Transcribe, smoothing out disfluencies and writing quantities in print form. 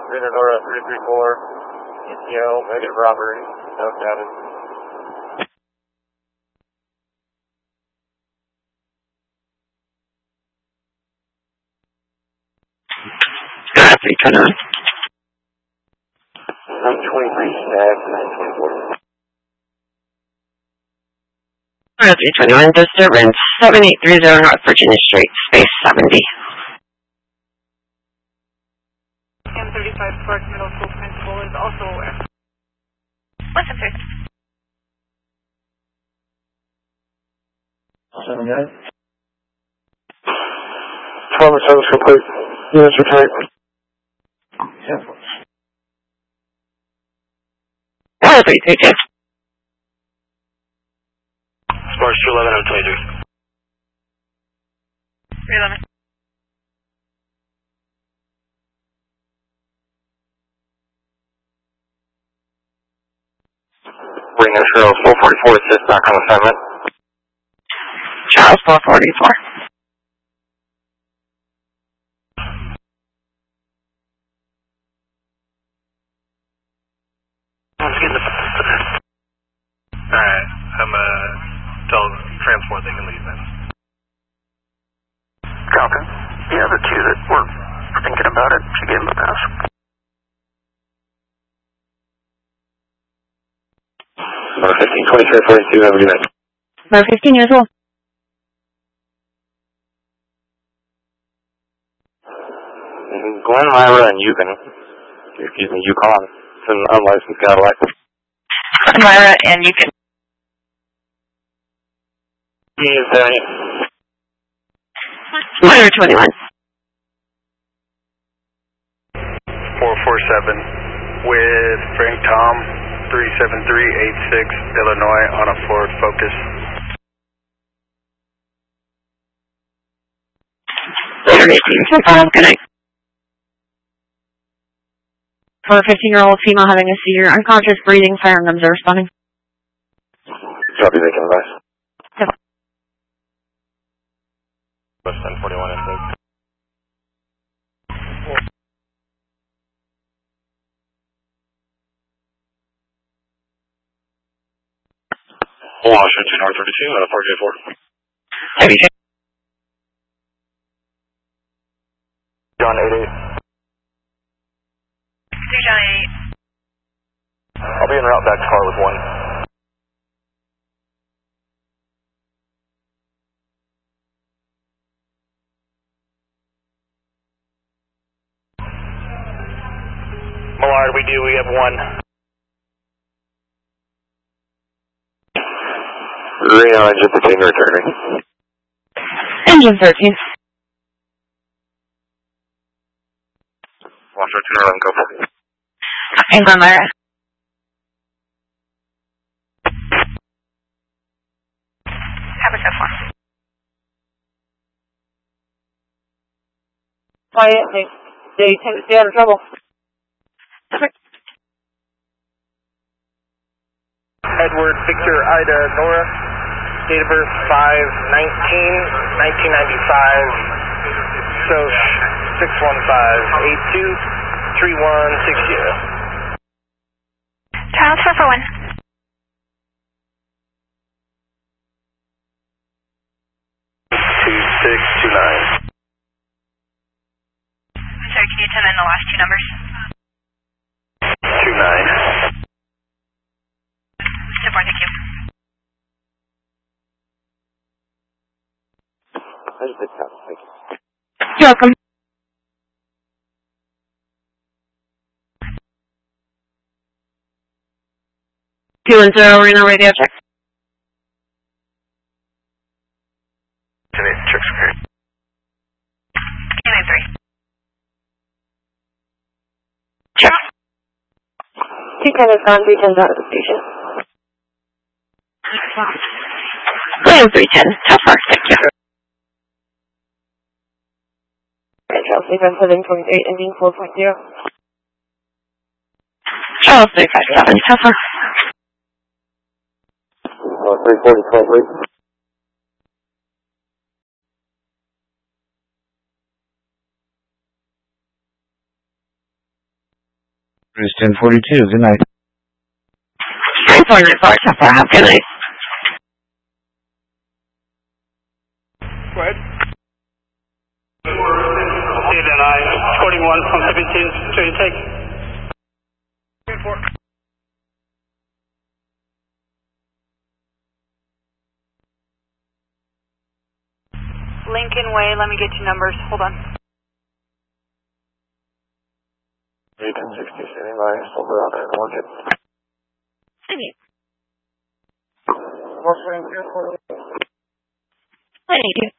Renadora 334, ETO, negative robbery, no status. Turn on. I'm 23 staff, 924. 321, disturbance 7830 North Virginia Street, space 70. M35 Clark Middle School principal is also aware. What's up, sir? 7 guys. 12 service complete. Units return. Yeah. 332. Sparks 211 of 23. 311. Ring of Charles 444, assist back on assignment. Charles 444. Alright, I'm tell transport they can leave then. Falcon, the other two that were thinking about it, she gave them a pass. Number 15, 2342, have a good night. Number 15 years old. Glen Myra and Yukon. Excuse me, Yukon. It's an unlicensed Cadillac. Myra and Yukon. Is there any? Myra 21. 447 with Frank Tom 37386 Illinois on a Ford Focus. Good night. For a 15-year-old female having a seizure, unconscious, breathing, fire and gums are responding. Copy, they can advise. Yep. West 1041 intake. Washington R32, 4J4. 32. John 88. John 8. I'll be en route back to car with 1. Millard, we have 1. Reno engine 13 returning. Engine 13. Washington R11, go for it. And from Myra. Have so far. Quiet, they tend to stay out of trouble. Edward Victor Ida Nora, date of birth 5/19/1995, so 615-82-3160. Transfer for 1. I'm sorry, can you tell me the last 2 numbers? 29. Support, thank you. There's the top, thank you. You're welcome. Doing 0 Reno radio check. Checks okay. Unit 3. Check. 210 is gone, 310's out of the station. Reno 310. How far? Thank you. Charles 357.8, ending 4.0. Charles 357. How far? 340, 12 rate. Cruise 1042, good night. 9494, Suffer, have a good night. Go ahead. Then I, 41 from 17 to intake. Lincoln Way, let me get you numbers. Hold on. 1060, standing by, silver out there, market. I need to.